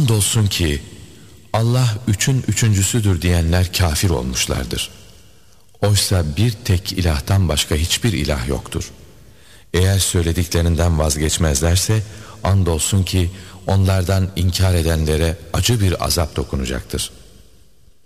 Andolsun ki Allah üçün üçüncüsüdür diyenler kafir olmuşlardır. Oysa bir tek ilahtan başka hiçbir ilah yoktur. Eğer söylediklerinden vazgeçmezlerse andolsun ki onlardan inkar edenlere acı bir azap dokunacaktır.